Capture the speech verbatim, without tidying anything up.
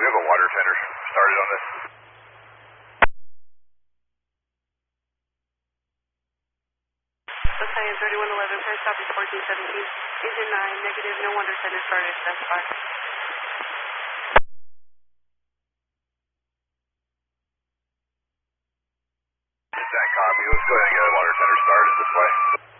we have a water tender started on this? Battalion thirty-one eleven, first stop is fourteen seventeen. Engine nine, negative, no water tender started, that's fine. Is that copy? Let's go ahead and get a water tender started this way.